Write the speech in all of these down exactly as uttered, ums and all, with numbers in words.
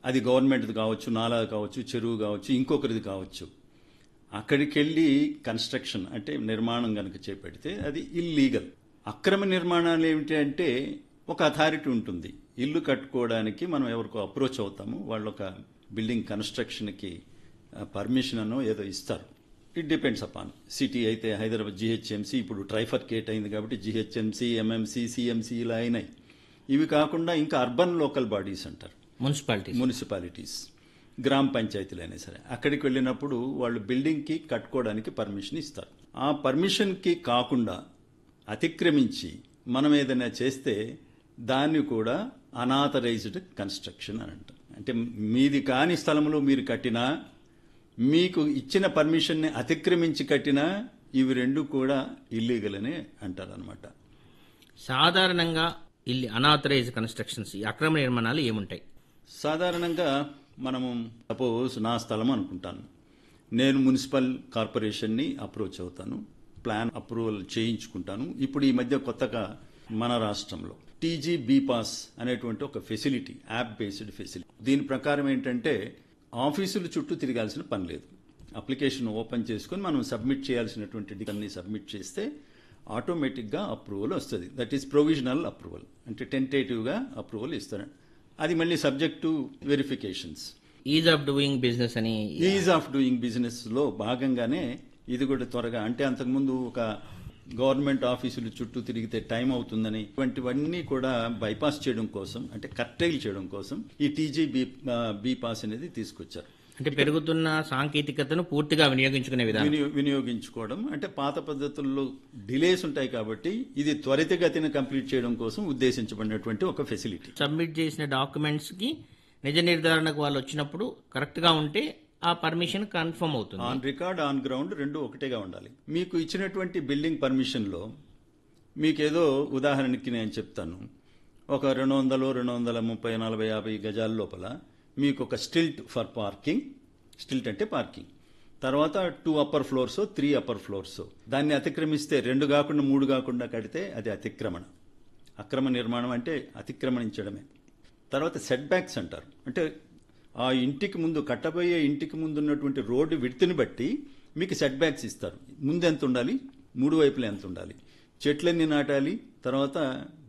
అది గవర్నమెంట్ది కావచ్చు, నాలా కావచ్చు, చెరువు కావచ్చు, ఇంకొకరిది కావచ్చు. అక్కడికి వెళ్ళి కన్స్ట్రక్షన్ అంటే నిర్మాణం కనుక చేపడితే అది ఇల్లీగల్. అక్రమ నిర్మాణాలు ఏమిటి అంటే ఒక అథారిటీ ఉంటుంది. ఇల్లు కట్టుకోవడానికి మనం ఎవరికో అప్రోచ్ అవుతాము, వాళ్ళు ఒక బిల్డింగ్ కన్స్ట్రక్షన్కి పర్మిషన్ అనో ఏదో ఇస్తారు. It depends upon. సిటీ అయితే హైదరాబాద్ జిహెచ్ఎంసీ, ఇప్పుడు ట్రైఫర్కేట్ అయింది కాబట్టి జిహెచ్ఎంసీ, ఎంఎంసీ, సిఎంసీ ఇలా అయినాయి. ఇవి కాకుండా ఇంకా అర్బన్ లోకల్ బాడీస్ అంటారు, మున్సిపాలిటీ మున్సిపాలిటీస్, గ్రామ పంచాయతీలు అయినా సరే. అక్కడికి వెళ్ళినప్పుడు వాళ్ళు బిల్డింగ్కి కట్టుకోవడానికి పర్మిషన్ ఇస్తారు. ఆ పర్మిషన్కి కాకుండా అతిక్రమించి మనం ఏదైనా చేస్తే దాన్ని కూడా అనాథరైజ్డ్ కన్స్ట్రక్షన్ అని అంటారు. అంటే మీది కాని స్థలంలో మీరు కట్టినా, మీకు ఇచ్చిన పర్మిషన్ని అతిక్రమించి కట్టినా ఇవి రెండు కూడా ఇల్లీగల్ అని అంటారు అనమాట. సాధారణంగా ఇల్లు అనాథరైజ్ కన్స్ట్రక్షన్స్, అక్రమ నిర్మాణాలు ఏముంటాయి? సాధారణంగా మనము సపోజ్ నా స్థలం అనుకుంటాను, నేను మున్సిపల్ కార్పొరేషన్ని అప్రోచ్ అవుతాను, ప్లాన్ అప్రూవల్ చేయించుకుంటాను. ఇప్పుడు ఈ మధ్య కొత్తగా మన రాష్ట్రంలో టీజీ బీపాస్ అనేటువంటి ఒక ఫెసిలిటీ, యాప్ బేస్డ్ ఫెసిలిటీ. దీని ప్రకారం ఏంటంటే ఆఫీసుల చుట్టూ తిరగాల్సిన పని లేదు. అప్లికేషన్ ఓపెన్ చేసుకుని మనం సబ్మిట్ చేయాల్సినటువంటి అన్ని సబ్మిట్ చేస్తే ఆటోమేటిక్గా అప్రూవల్ వస్తుంది. దట్ ఈస్ ప్రొవిజనల్ అప్రూవల్, అంటే టెంటేటివ్గా అప్రూవల్ ఇస్తారు. అది మళ్ళీ subject to verifications. Is of doing business అని, ఈజ్ ఆఫ్ డూయింగ్ బిజినెస్ లో భాగంగానే ఇది కూడా త్వరగా, అంటే అంతకుముందు ఒక గవర్నమెంట్ ఆఫీసులు చుట్టూ తిరిగితే టైం అవుతుందని ఇటువంటివన్నీ కూడా బైపాస్ చేయడం కోసం, అంటే కర్టైల్ చేయడం కోసం ఈ టీజీ బీ బీ పాస్ అనేది తీసుకొచ్చారు. అంటే పెరుగుతున్న సాంకేతికతను పూర్తిగా వినియోగించుకునే విధానం, వినియోగించుకోవడం. అంటే పాత పద్ధతుల్లో డిలేస్ ఉంటాయి కాబట్టి ఇది త్వరితగతిన కంప్లీట్ చేయడం కోసం ఉద్దేశించబడినటువంటి ఒక ఫెసిలిటీ. సబ్మిట్ చేసిన డాక్యుమెంట్స్ కి నిజ నిర్ధారణకు వాళ్ళు వచ్చినప్పుడు కరెక్ట్ గా ఉంటే ఆ పర్మిషన్ కన్ఫర్మ్ అవుతుంది. ఆన్ రికార్డ్, ఆన్ గ్రౌండ్ రెండు ఒకటేగా ఉండాలి. మీకు ఇచ్చినటువంటి బిల్డింగ్ పర్మిషన్లో మీకేదో ఉదాహరణకి నేను చెప్తాను, ఒక రెండు వందలు రెండు వందల ముప్పై నలభై యాభై గజాల లోపల మీకు ఒక స్టిల్ట్ ఫర్ పార్కింగ్, స్టిల్ట్ అంటే పార్కింగ్, తర్వాత two upper floors, three upper floors, దాన్ని అతిక్రమిస్తే రెండు కాకుండా మూడు కాకుండా కడితే అది అతిక్రమణ. అక్రమ నిర్మాణం అంటే అతిక్రమణించడమే. తర్వాత సెట్ బ్యాక్స్ అంటారు. అంటే ఆ ఇంటికి ముందు, కట్టబోయే ఇంటికి ముందు ఉన్నటువంటి రోడ్డు విడ్త్ని బట్టి మీకు సెట్ బ్యాక్స్ ఇస్తారు. ముందు ఎంత ఉండాలి, మూడు వైపులు ఎంత ఉండాలి, చెట్లన్నీ నాటాలి, తర్వాత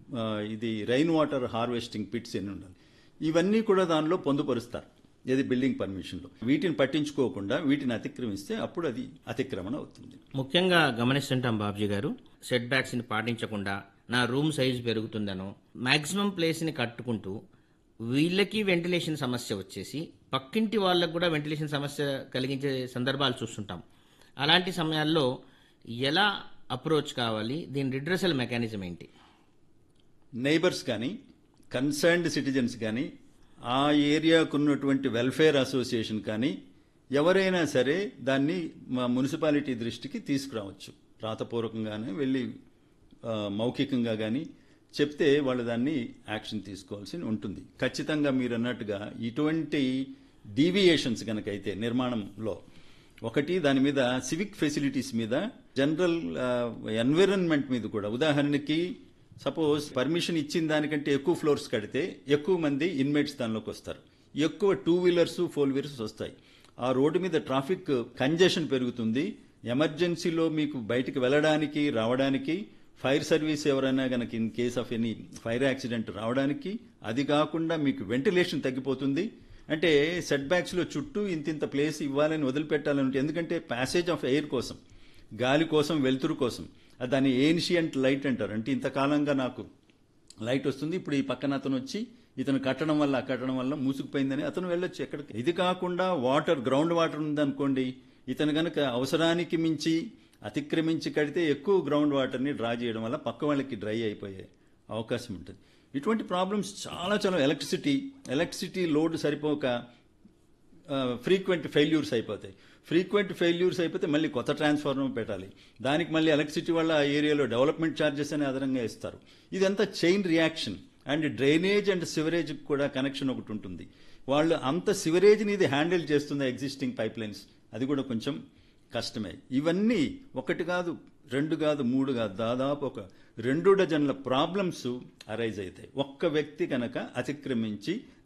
ఇది రైన్ వాటర్ హార్వెస్టింగ్ పిట్స్ ఎన్ని ఉండాలి, ఇవన్నీ కూడా దానిలో పొందుపరుస్తారు ఏది బిల్డింగ్ పర్మిషన్లో. వీటిని పట్టించుకోకుండా వీటిని అతిక్రమిస్తే అప్పుడు అది అతిక్రమణ అవుతుంది. ముఖ్యంగా గమనిస్తుంటాం బాబ్జీ గారు, సెట్ బ్యాక్స్ ని పాటించకుండా నా రూమ్ సైజు పెరుగుతుందనో, మాక్సిమం ప్లేస్ ని కట్టుకుంటూ వీళ్ళకి వెంటిలేషన్ సమస్య వచ్చేసి పక్కింటి వాళ్ళకు కూడా వెంటిలేషన్ సమస్య కలిగించే సందర్భాలు చూస్తుంటాం. అలాంటి సమయాల్లో ఎలా అప్రోచ్ కావాలి, దీని రిడ్రెసల్ మెకానిజం ఏంటి? నైబర్స్ కానీ, కన్సర్న్డ్ సిటిజన్స్ కానీ, ఆ ఏరియాకు ఉన్నటువంటి వెల్ఫేర్ అసోసియేషన్ కానీ ఎవరైనా సరే దాన్ని మా మున్సిపాలిటీ దృష్టికి తీసుకురావచ్చు. రాతపూర్వకంగానే వెళ్ళి మౌఖికంగా కానీ చెప్తే వాళ్ళు దాన్ని యాక్షన్ తీసుకోవాల్సి ఉంటుంది. ఖచ్చితంగా మీరు అన్నట్టుగా ఇటువంటి డీవియేషన్స్ కనుకైతే నిర్మాణంలో, ఒకటి దాని మీద సివిక్ ఫెసిలిటీస్ మీద, జనరల్ ఎన్విరాన్మెంట్ మీద కూడా. ఉదాహరణకి సపోజ్ పర్మిషన్ ఇచ్చిన దానికంటే ఎక్కువ ఫ్లోర్స్ కడితే ఎక్కువ మంది ఇన్మేట్స్ దానిలోకి వస్తారు, ఎక్కువ టూ వీలర్స్ ఫోర్ వీలర్స్ వస్తాయి, ఆ రోడ్డు మీద ట్రాఫిక్ కంజెషన్ పెరుగుతుంది, ఎమర్జెన్సీలో మీకు బయటికి వెళ్ళడానికి రావడానికి, ఫైర్ సర్వీస్ ఎవరైనా కనుక in case of any fire accident రావడానికి, అది కాకుండా మీకు వెంటిలేషన్ తగ్గిపోతుంది. అంటే సెట్ బ్యాక్స్ లో చుట్టూ ఇంతింత ప్లేస్ ఇవ్వాలని వదిలిపెట్టాలంటే, ఎందుకంటే ప్యాసేజ్ ఆఫ్ ఎయిర్ కోసం, గాలి కోసం, వెలుతురు కోసం. దాన్ని ఏన్షియంట్ లైట్ అంటారు. అంటే ఇంతకాలంగా నాకు లైట్ వస్తుంది, ఇప్పుడు ఈ పక్కన అతను వచ్చి ఇతను కట్టడం వల్ల ఆ కట్టడం వల్ల మూసుకుపోయిందని అతను వెళ్ళొచ్చు ఎక్కడికి. ఇది కాకుండా వాటర్, గ్రౌండ్ వాటర్ ఉందనుకోండి, ఇతను కనుక అవసరానికి మించి అతిక్రమించి కడితే ఎక్కువ గ్రౌండ్ వాటర్ని డ్రా చేయడం వల్ల పక్క వాళ్ళకి డ్రై అయిపోయే అవకాశం ఉంటుంది. ఇటువంటి ప్రాబ్లమ్స్ చాలా చాలా. ఎలక్ట్రిసిటీ ఎలక్ట్రిసిటీ లోడ్ సరిపోక ఫ్రీక్వెంట్ ఫెయిల్యూర్స్ అయిపోతాయి. ఫ్రీక్వెంట్ ఫెయిల్యూర్స్ అయిపోతే మళ్ళీ కొత్త ట్రాన్స్ఫార్మర్ పెట్టాలి, దానికి మళ్ళీ ఎలక్ట్రిసిటీ వల్ల ఆ ఏరియాలో డెవలప్మెంట్ ఛార్జెస్ అని అదనంగా ఇస్తారు. ఇదంతా chain reaction. And drainage and sewerage కూడా కనెక్షన్ ఒకటి ఉంటుంది. వాళ్ళు అంత సివరేజ్ని ఇది హ్యాండిల్ చేస్తుంది ఎగ్జిస్టింగ్ పైప్ లైన్స్, అది కూడా కొంచెం కష్టమే. ఇవన్నీ ఒకటి కాదు, రెండు కాదు, మూడు కాదు, దాదాపు ఒక రెండు డజన్ల ప్రాబ్లమ్స్ అరైజ్ అవుతాయి ఒక్క వ్యక్తి కనుక అతిక్రమించి